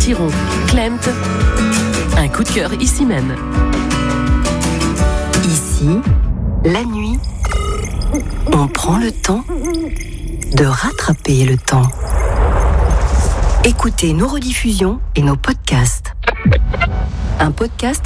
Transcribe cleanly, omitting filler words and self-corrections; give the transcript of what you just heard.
Chiron, Klemt. Un coup de cœur ici même. Ici, la nuit, on prend le temps de rattraper le temps. Écoutez nos rediffusions et nos podcasts. Un podcast